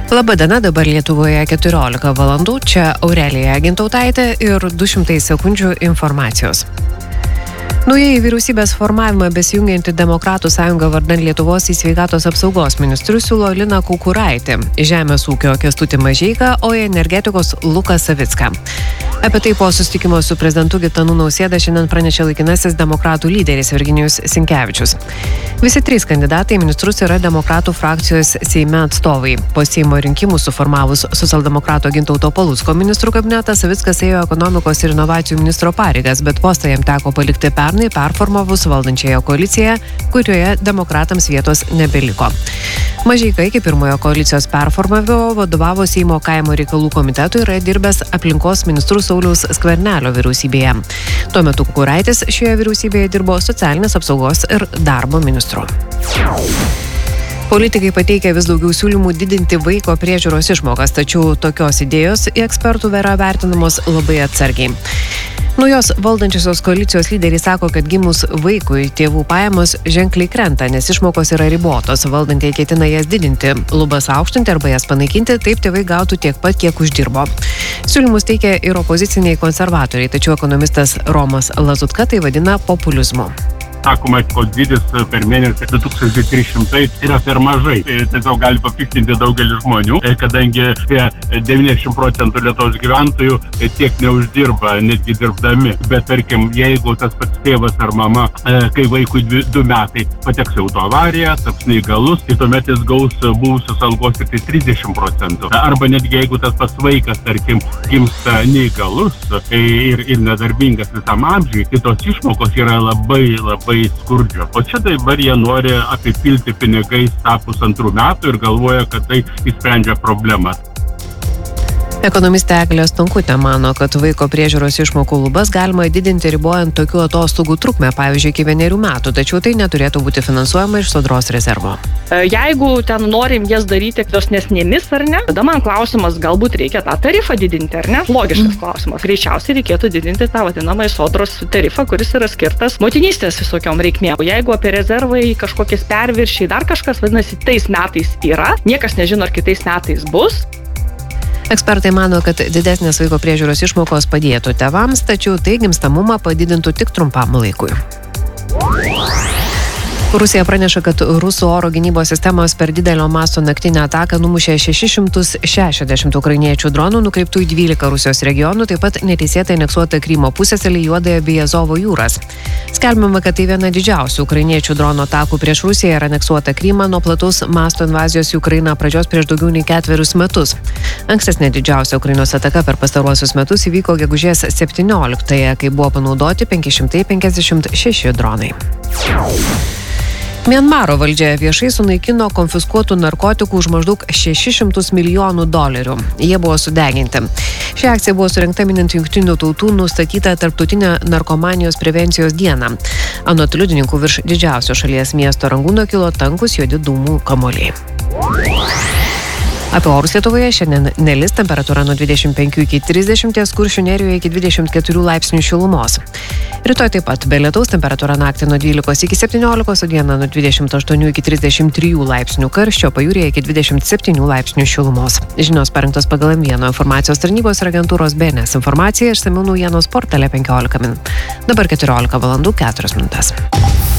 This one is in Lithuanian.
Labadiena, dabar Lietuvoje 14 valandų, čia Aurelija Gintautaitė ir 200 sekundžių informacijos. Naujai į vyriausybės formavimą besijungianti Demokratų sąjunga vardan Lietuvos į sveikatos apsaugos ministrus siūlo Liną Kukuraitį, žemės ūkio Kęstutį Mažeiką, o į energetikos Luką Savicką. Apie tai po susitikimo su prezidentu Gitanu Nausėda šiandien pranešė laikinasis demokratų lyderis Virginijus Sinkevičius. Visi trys kandidatai į ministrus yra demokratų frakcijos Seime atstovai. Po Seimo rinkimų suformavus socialdemokrato Gintauto Palucko ministrų kabinetą, Savickas ėjo ekonomikos ir inovacijų ministro pareigas, bet postą jam teko palikti pernai performavus valdančiąją koaliciją, kurioje demokratams vietos nebeliko. Mažeika iki pirmojo koalicijos performavimo vadovavo Seimo kaimo reikalų komitetui ir dirbęs aplinkos ministrų Sauliaus Skvernelio vyriausybėje. Tuo metu Kukuraitis šioje vyriausybėje dirbo socialinės apsaugos ir darbo ministru. Politikai pateikia vis daugiau siūlymų didinti vaiko priežiūros išmokas, tačiau tokios idėjos į ekspertų yra vertinamos labai atsargiai. Naujos valdančiosios koalicijos lyderiai sako, kad gimus vaikui tėvų pajamos ženkliai krenta, nes išmokos yra ribotos. Valdantieji ketina jas didinti, lubas aukštinti arba jas panaikinti, taip tėvai gautų tiek pat, kiek uždirbo. Siūlymus teikia ir opoziciniai konservatoriai, tačiau ekonomistas Romas Lazutka tai vadina populizmu. Sakoma, kad dydis per mėnesį 2300 yra per mažai. Tiesiog gali papiktinti daugelį žmonių, kadangi 90% Lietuvos gyventojų tiek neuždirba, netgi dirbdami. Bet tarkim, jeigu tas pats tėvas ar mama, kai vaikui 2 metai pateks į autoavariją, taps neįgalus, tai tuomet jis gaus buvusios algos tik 30%. Arba netgi jeigu tas pats vaikas, tarkim, gimsta neįgalus ir nedarbingas visam amžiui, tai tos išmokos yra labai skurdžio. O čia dabar jie nori apipilti pinigais tą 1,5 metų ir galvoja, kad tai išsprendžia problemas. Ekonomistė Eglė Stonkutė mano, kad vaiko priežiūros išmokų lubas galima didinti ribojant tokių atostogų trukmę, pavyzdžiui, iki 1 metų, tačiau tai neturėtų būti finansuojama iš Sodros rezervo. Jeigu ten norim jas daryti dosnesnėmis ar ne, tada man klausimas, galbūt reikia tą tarifą didinti, ar ne? Logiškas klausimas. Greičiausiai reikėtų didinti tą vadinamąjį Sodros tarifą, kuris yra skirtas motinystės visokiom reikmėm. Jeigu apie rezervai kažkokias perviršiai, dar kažkas, vadinasi, tais metais yra, niekas nežino, ar kitais metais bus. Ekspertai mano, kad didesnės vaiko priežiūros išmokos padėtų tėvams, tačiau tai gimstamumą padidintų tik trumpam laikui. Rusija praneša, kad rusų oro gynybos sistemos per didelio masto naktinę ataką numušė 660 ukrainiečių dronų nukreiptų į 12 Rusijos regionų, taip pat neteisėtai aneksuota Krymo pusiasalį, Juodąją bei Azovo jūras. Skelbiama, kad tai viena didžiausių ukrainiečių dronų atakų prieš Rusiją ir aneksuota Krymą nuo plataus masto invazijos į Ukrainą pradžios prieš daugiau nei 4 metus. Ankstesnė didžiausia Ukrainos ataka per pastaruosius metus įvyko gegužės 17-ąją, kai buvo panaudoti 556 dronai. Mianmaro valdžia viešai sunaikino konfiskuotų narkotikų už maždaug $600 milijonų. Jie buvo sudeginti. Ši akcija buvo surengta minint Jungtinių tautų nustatytą tarptautinę narkomanijos prevencijos dieną. Anot liudininkų virš didžiausio šalies miesto Rangūno kilo tankus juodi dūmų kamuoliai. Apie orus Lietuvoje šiandien nelis, temperatūra nuo 25 iki 30, Kuršių nerijoje iki 24 laipsnių šilumos. Rytoj taip pat be lietaus, temperatūra naktį nuo 12 iki 17, o dieną nuo 28 iki 33 laipsnių karščio, pajūryje iki 27 laipsnių šilumos. Žinios parengtos pagal M1 informacijos tarnybos ir agentūros BNS informacija, išsamiau naujienos portale 15 min. Dabar 14 valandų 4 minutės.